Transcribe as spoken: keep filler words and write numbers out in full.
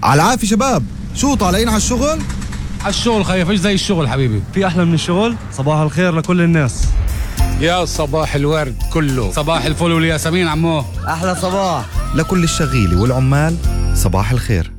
على العافية شباب، شو طالعين على الشغل؟ على الشغل خيف، ايش زي الشغل حبيبي؟ في أحلى من الشغل؟ صباح الخير لكل الناس. يا صباح الورد كله، صباح الفل والياسمين عمو. أحلى صباح لكل الشغيلة والعمال صباح الخير.